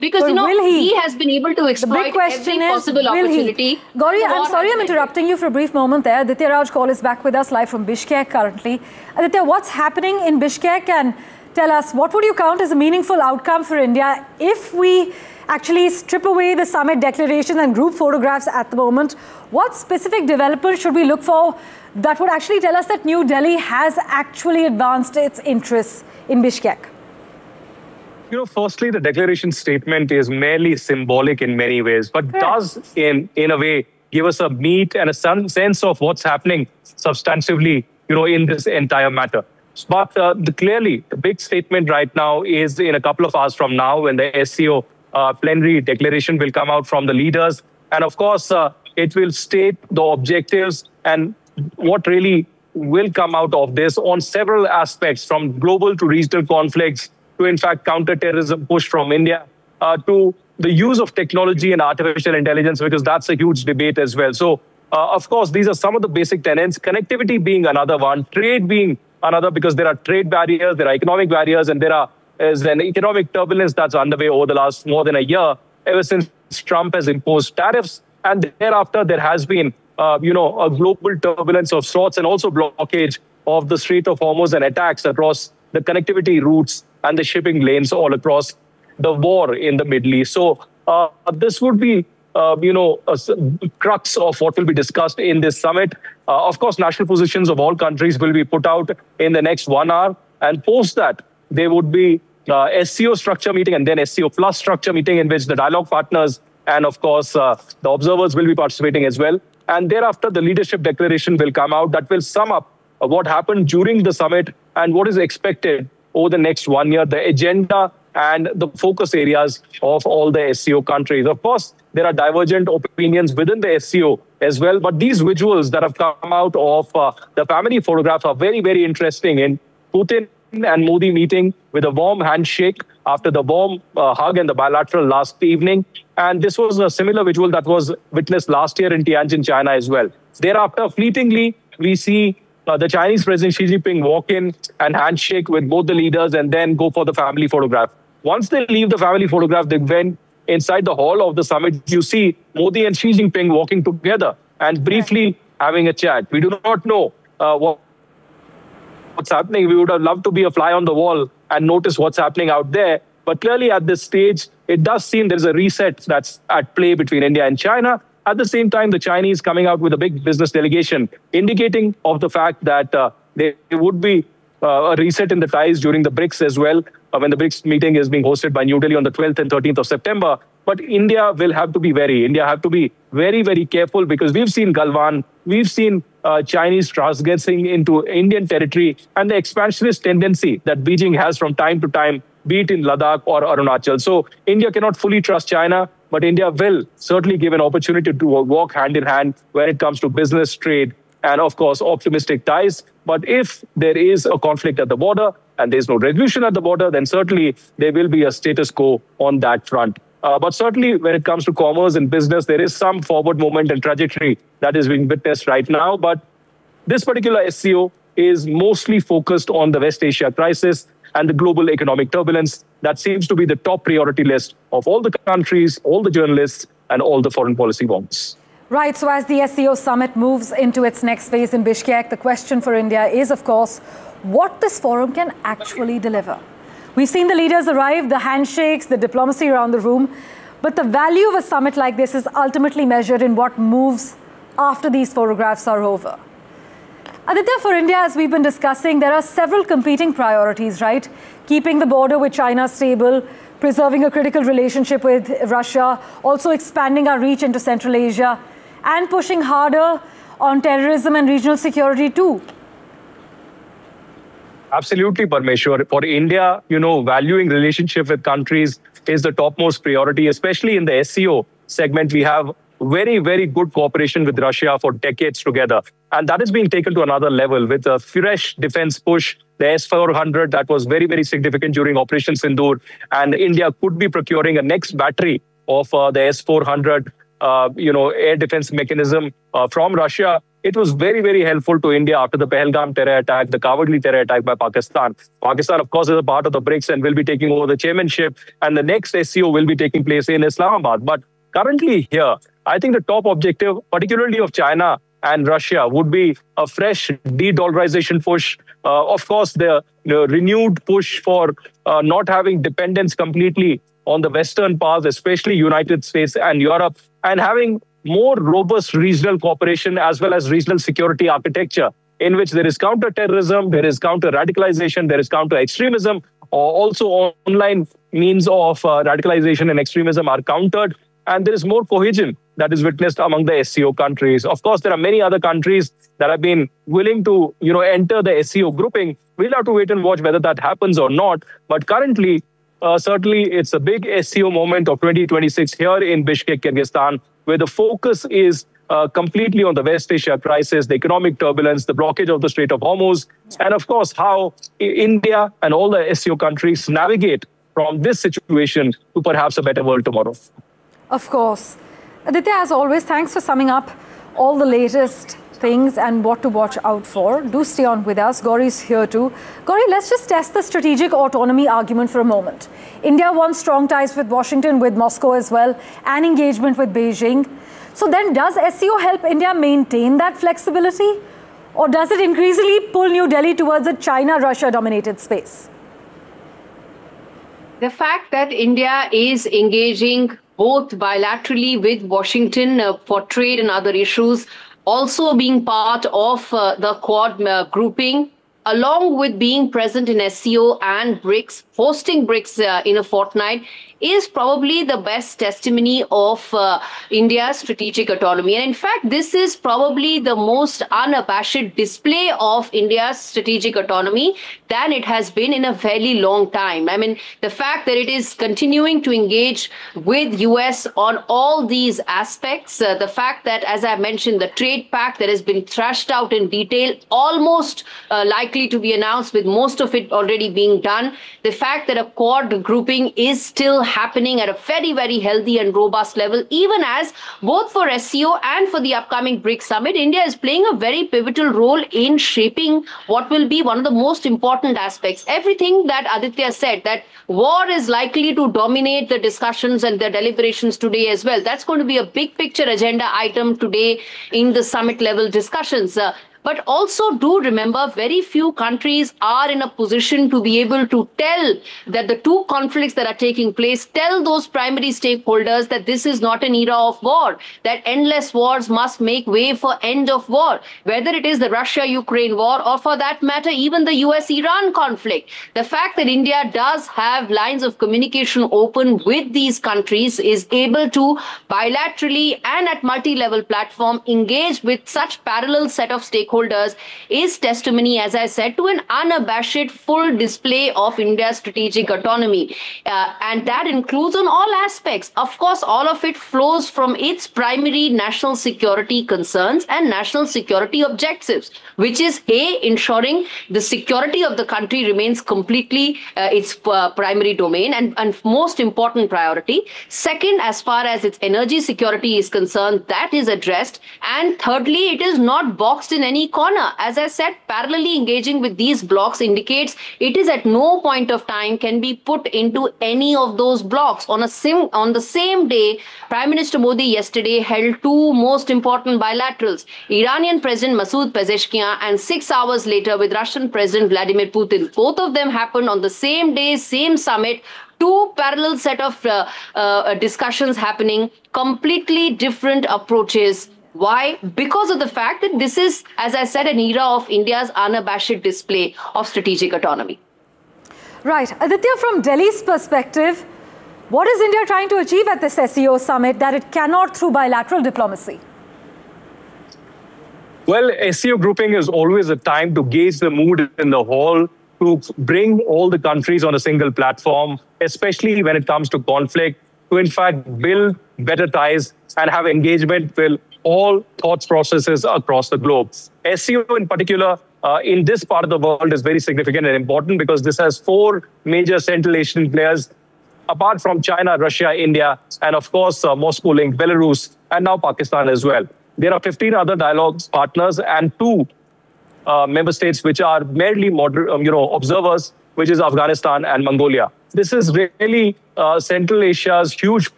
Because, he has been able to exploit every possible opportunity. Gauri, I'm sorry I'm interrupting you for a brief moment there. Aditya Raj Kaul is back with us live from Bishkek currently. Aditya, what's happening in Bishkek? And tell us, what would you count as a meaningful outcome for India if we actually strip away the summit declarations and group photographs at the moment? What specific developments should we look for that would actually tell us that New Delhi has actually advanced its interests in Bishkek? Firstly, the declaration statement is merely symbolic in many ways, but does, in a way, give us a meat and a sense of what's happening substantively, in this entire matter. But clearly, the big statement right now is in a couple of hours from now when the SCO plenary declaration will come out from the leaders. And of course, it will state the objectives and what really will come out of this on several aspects, from global to regional conflicts, to, in fact, counter-terrorism push from India, to the use of technology and artificial intelligence, because that's a huge debate as well. So, of course, these are some of the basic tenets, connectivity being another one, trade being another, because there are trade barriers, there are economic barriers, and there is an economic turbulence that's underway over the last more than a year, ever since Trump has imposed tariffs. And thereafter, there has been, a global turbulence of sorts, and also blockage of the Strait of Hormuz and attacks across the connectivity routes and the shipping lanes all across the war in the Middle East. So this would be, a crux of what will be discussed in this summit. Of course, national positions of all countries will be put out in the next 1 hour. And post that, there would be SCO structure meeting and then SCO plus structure meeting, in which the dialogue partners and, of course, the observers will be participating as well. And thereafter, the leadership declaration will come out that will sum up what happened during the summit and what is expected over the next 1 year, the agenda and the focus areas of all the SCO countries. Of course, there are divergent opinions within the SCO as well, but these visuals that have come out of the family photographs are very, very interesting. In Putin and Modi meeting with a warm handshake after the warm hug and the bilateral last evening. And this was a similar visual that was witnessed last year in Tianjin, China as well. Thereafter, fleetingly, we see the Chinese President Xi Jinping walk in and handshake with both the leaders and then go for the family photograph. Once they leave the family photograph, they went inside the hall of the summit. You see Modi and Xi Jinping walking together and briefly having a chat. We do not know what's happening. We would have loved to be a fly on the wall and notice what's happening out there. But clearly at this stage, it does seem there's a reset that's at play between India and China. At the same time, the Chinese coming out with a big business delegation, indicating of the fact that there would be a reset in the ties during the BRICS as well, when the BRICS meeting is being hosted by New Delhi on the 12th and 13th of September. But India will have to be India have to be very, very careful, because we've seen Galwan, we've seen Chinese transgressing into Indian territory, and the expansionist tendency that Beijing has from time to time, be it in Ladakh or Arunachal. So India cannot fully trust China, but India will certainly give an opportunity to walk hand in hand when it comes to business, trade, and of course, optimistic ties. But if there is a conflict at the border and there's no resolution at the border, then certainly there will be a status quo on that front. But certainly when it comes to commerce and business, there is some forward movement and trajectory that is being witnessed right now. But this particular SCO is mostly focused on the West Asia crisis and the global economic turbulence. That seems to be the top priority list of all the countries, all the journalists, and all the foreign policy wonks. Right, so as the SCO summit moves into its next phase in Bishkek, the question for India is, of course, what this forum can actually deliver. We've seen the leaders arrive, the handshakes, the diplomacy around the room, but the value of a summit like this is ultimately measured in what moves after these photographs are over. Aditya, for India, as we've been discussing, there are several competing priorities, right? Keeping the border with China stable, preserving a critical relationship with Russia, also expanding our reach into Central Asia, and pushing harder on terrorism and regional security too. Absolutely, Parmeshwar. For India, valuing relationship with countries is the topmost priority, especially in the SCO segment. We have very, very good cooperation with Russia for decades together. And that is being taken to another level with a fresh defense push, the S-400 that was very, very significant during Operation Sindoor. And India could be procuring a next battery of the S-400 air defense mechanism from Russia. it was very, very helpful to India after the Pahalgam terror attack, the cowardly terror attack by Pakistan. Pakistan, of course, is a part of the BRICS and will be taking over the chairmanship. And the next SCO will be taking place in Islamabad. But currently here, I think the top objective, particularly of China and Russia, would be a fresh de-dollarization push. Of course, the renewed push for not having dependence completely on the Western powers, especially United States and Europe, and having more robust regional cooperation as well as regional security architecture in which there is counter-terrorism, there is counter-radicalization, there is counter-extremism, also online means of radicalization and extremism are countered, and there is more cohesion that is witnessed among the SCO countries. Of course, there are many other countries that have been willing to enter the SCO grouping. We'll have to wait and watch whether that happens or not. But currently, certainly it's a big SCO moment of 2026 here in Bishkek, Kyrgyzstan, where the focus is completely on the West Asia crisis, the economic turbulence, the blockage of the Strait of Hormuz, and of course, how India and all the SCO countries navigate from this situation to perhaps a better world tomorrow. Of course. Aditya, as always, thanks for summing up all the latest things and what to watch out for. Do stay on with us. Gauri's here too. Gauri, let's just test the strategic autonomy argument for a moment. India wants strong ties with Washington, with Moscow as well, and engagement with Beijing. So then does SCO help India maintain that flexibility? Or does it increasingly pull New Delhi towards a China-Russia-dominated space? The fact that India is engaging both bilaterally with Washington for trade and other issues, also being part of the Quad grouping, along with being present in SCO and BRICS, hosting BRICS in a fortnight, is probably the best testimony of India's strategic autonomy. And in fact, this is probably the most unabashed display of India's strategic autonomy than it has been in a fairly long time. I mean, the fact that it is continuing to engage with US on all these aspects, the fact that, as I mentioned, the trade pact that has been thrashed out in detail, almost likely to be announced with most of it already being done, the fact that a Quad grouping is still happening at a very, very healthy and robust level, even as both for SCO and for the upcoming BRICS summit, India is playing a very pivotal role in shaping what will be one of the most important aspects. Everything that Aditya said, that war is likely to dominate the discussions and the deliberations today as well. That's going to be a big picture agenda item today in the summit level discussions. But also do remember, very few countries are in a position to be able to tell that the two conflicts that are taking place, tell those primary stakeholders that this is not an era of war, that endless wars must make way for end of war, whether it is the Russia-Ukraine war or, for that matter, even the US-Iran conflict. The fact that India does have lines of communication open with these countries, is able to bilaterally and at multi-level platform engage with such parallel set of stakeholders, is testimony, as I said, to an unabashed full display of India's strategic autonomy. And that includes on all aspects. Of course, all of it flows from its primary national security concerns and national security objectives, which is A, ensuring the security of the country remains completely its primary domain and most important priority. Second, as far as its energy security is concerned, that is addressed. And thirdly, it is not boxed in any corner. As I said, parallelly engaging with these blocks indicates it is at no point of time can be put into any of those blocks. On the same day, Prime Minister Modi yesterday held two most important bilaterals. Iranian President Masoud Pezeshkian, and 6 hours later with Russian President Vladimir Putin. Both of them happened on the same day, same summit. Two parallel set of discussions happening, completely different approaches. Why? Because of the fact that this is, as I said, an era of India's unabashed display of strategic autonomy. Right. Aditya, from Delhi's perspective, what is India trying to achieve at this SCO summit that it cannot through bilateral diplomacy? Well, SCO grouping is always a time to gauge the mood in the hall, to bring all the countries on a single platform, especially when it comes to conflict, to in fact build better ties and have engagement with all thought processes across the globe. SCO in particular, in this part of the world is very significant and important because this has 4 major Central Asian players, apart from China, Russia, India, and of course, Moscow linked Belarus, and now Pakistan as well. there are 15 other dialogue partners and 2 member states which are merely observers, which is Afghanistan and Mongolia. This is really Central Asia's huge